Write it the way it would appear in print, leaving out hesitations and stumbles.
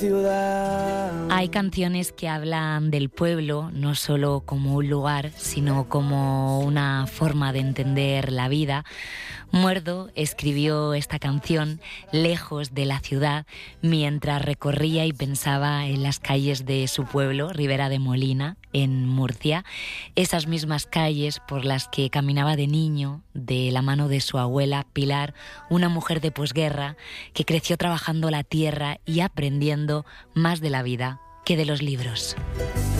Hay canciones que hablan del pueblo no solo como un lugar, sino como una forma de entender la vida. Muerdo escribió esta canción lejos de la ciudad mientras recorría y pensaba en las calles de su pueblo, Ribera de Molina, en Murcia, esas mismas calles por las que caminaba de niño de la mano de su abuela Pilar, una mujer de posguerra que creció trabajando la tierra y aprendiendo más de la vida que de los libros.